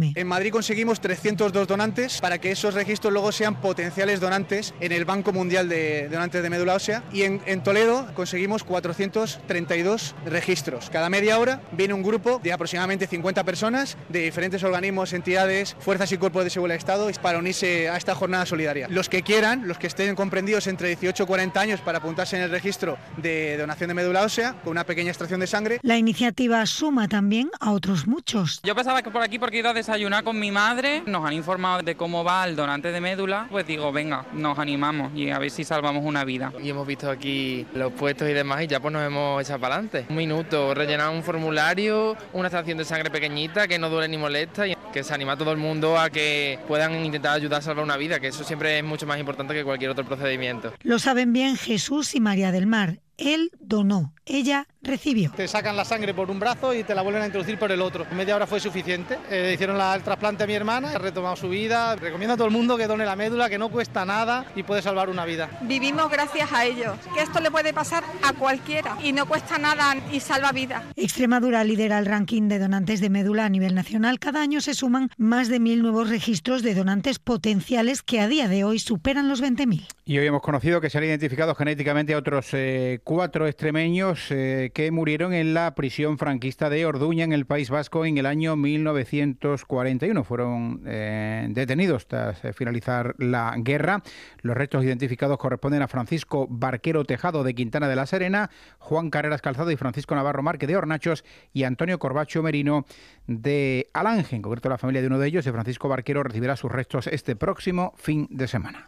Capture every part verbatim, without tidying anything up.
informe. En Madrid conseguimos trescientos dos donantes para que esos registros luego sean potenciales donantes en el Banco Mundial de Donantes de Médula Ósea, y en, en Toledo conseguimos cuatrocientos treinta y dos registros. Cada media hora viene un grupo de aproximadamente cincuenta personas de diferentes organismos, entidades, fuerzas y cuerpos de seguridad del Estado para unirse a esta jornada solidaria. Los que quieran, los que estén comprendidos entre dieciocho y cuarenta años, para apuntarse en el registro de donación de médula ósea con una pequeña extracción de sangre. La iniciativa suma también a otros muchos. Yo pensaba que por aquí, porque he ido a desayunar con mi madre, nos han informado de cómo va el donante de médula, pues digo, venga, nos animamos y a ver si salvamos una vida. Y hemos visto aquí los puestos y demás y ya pues nos hemos echado para adelante. Un minuto, rellenar un formulario, una extracción de sangre pequeñita que no duele ni molesta, y que se anima a todo el mundo a que puedan intentar ayudar a salvar una vida, que eso siempre es mucho más importante que cualquier otro procedimiento. Lo saben bien Jesús y María del Mar. Él donó, ella recibió. Te sacan la sangre por un brazo y te la vuelven a introducir por el otro. Media hora fue suficiente. Eh, hicieron la, el trasplante a mi hermana, ha retomado su vida. Recomiendo a todo el mundo que done la médula, que no cuesta nada y puede salvar una vida. Vivimos gracias a ellos, que esto le puede pasar a cualquiera y no cuesta nada y salva vidas. Extremadura lidera el ranking de donantes de médula a nivel nacional. Cada año se suman más de mil nuevos registros de donantes potenciales que a día de hoy superan los veinte mil. Y hoy hemos conocido que se han identificado genéticamente a otros eh, cuatro extremeños eh, que murieron en la prisión franquista de Orduña, en el País Vasco, en el año mil novecientos cuarenta y uno. Fueron eh, detenidos tras eh, finalizar la guerra. Los restos identificados corresponden a Francisco Barquero Tejado, de Quintana de la Serena, Juan Carreras Calzado y Francisco Navarro Márquez, de Hornachos, y Antonio Corbacho Merino, de Alange. En concreto, la familia de uno de ellos, de Francisco Barquero, recibirá sus restos este próximo fin de semana.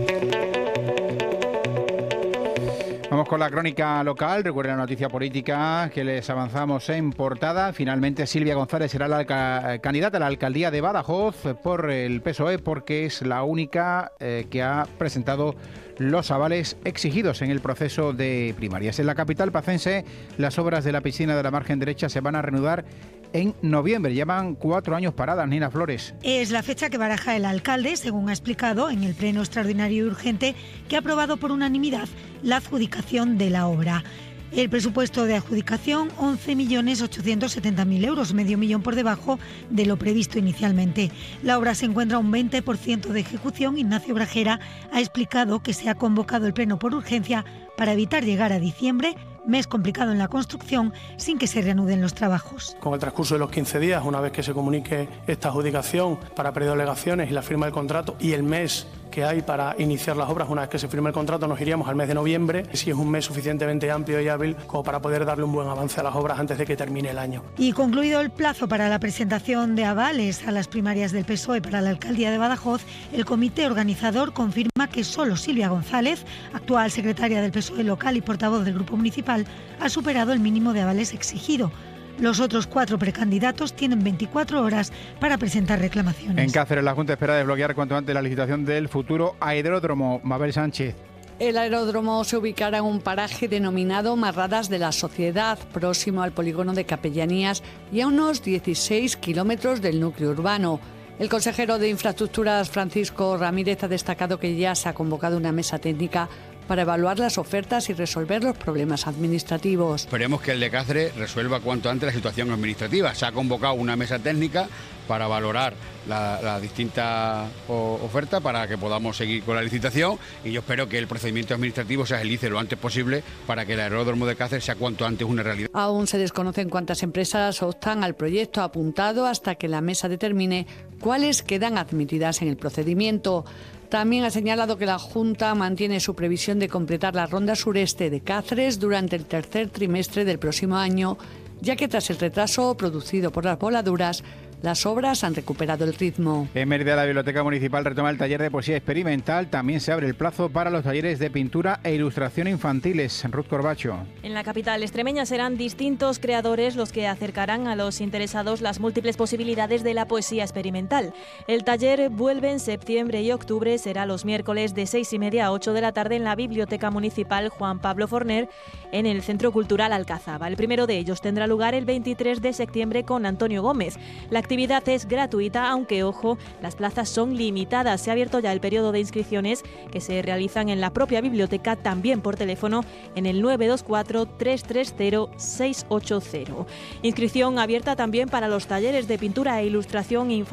Vamos con la crónica local. Recuerden la noticia política que les avanzamos en portada. Finalmente Silvia González será la alca- candidata a la alcaldía de Badajoz por el P S O E, porque es la única eh, que ha presentado los avales exigidos en el proceso de primarias. En la capital pacense, las obras de la piscina de la margen derecha se van a reanudar en noviembre. Llevan cuatro años paradas, Nina Flores. Es la fecha que baraja el alcalde, según ha explicado en el pleno extraordinario y urgente que ha aprobado por unanimidad la adjudicación de la obra. El presupuesto de adjudicación, once millones ochocientos setenta mil euros, medio millón por debajo de lo previsto inicialmente. La obra se encuentra a un veinte por ciento de ejecución. Ignacio Brajera ha explicado que se ha convocado el pleno por urgencia para evitar llegar a diciembre, mes complicado en la construcción, sin que se reanuden los trabajos. Con el transcurso de los quince días, una vez que se comunique esta adjudicación para periodo de alegaciones y la firma del contrato, y el mes que hay para iniciar las obras, una vez que se firme el contrato, nos iríamos al mes de noviembre, si es un mes suficientemente amplio y hábil como para poder darle un buen avance a las obras antes de que termine el año. Y concluido el plazo para la presentación de avales a las primarias del P S O E para la alcaldía de Badajoz, el comité organizador confirma que solo Silvia González, actual secretaria del P S O E local y portavoz del grupo municipal, ha superado el mínimo de avales exigido. Los otros cuatro precandidatos tienen veinticuatro horas para presentar reclamaciones. En Cáceres, la Junta espera desbloquear cuanto antes la licitación del futuro aeródromo. Mabel Sánchez. El aeródromo se ubicará en un paraje denominado Marradas de la Sociedad, próximo al polígono de Capellanías y a unos dieciséis kilómetros del núcleo urbano. El consejero de Infraestructuras, Francisco Ramírez, ha destacado que ya se ha convocado una mesa técnica para evaluar las ofertas y resolver los problemas administrativos. Esperemos que el de Cáceres resuelva cuanto antes la situación administrativa. Se ha convocado una mesa técnica para valorar la, la distinta o, oferta para que podamos seguir con la licitación, y yo espero que el procedimiento administrativo se agilice lo antes posible para que el aeródromo de Cáceres sea cuanto antes una realidad. Aún se desconocen cuántas empresas optan al proyecto apuntado hasta que la mesa determine cuáles quedan admitidas en el procedimiento. También ha señalado que la Junta mantiene su previsión de completar la ronda sureste de Cáceres durante el tercer trimestre del próximo año, ya que tras el retraso producido por las voladuras, las obras han recuperado el ritmo. En Mérida, la Biblioteca Municipal retoma el taller de poesía experimental. También se abre el plazo para los talleres de pintura e ilustración infantiles. Ruth Corbacho. En la capital extremeña serán distintos creadores los que acercarán a los interesados las múltiples posibilidades de la poesía experimental. El taller vuelve en septiembre y octubre, será los miércoles de seis y media a ocho de la tarde en la Biblioteca Municipal Juan Pablo Forner, en el Centro Cultural Alcázaba. El primero de ellos tendrá lugar el veintitrés de septiembre con Antonio Gómez. La La actividad es gratuita, aunque, ojo, las plazas son limitadas. Se ha abierto ya el periodo de inscripciones que se realizan en la propia biblioteca, también por teléfono, en el nueve dos cuatro, tres tres cero, seis ocho cero. Inscripción abierta también para los talleres de pintura e ilustración infantil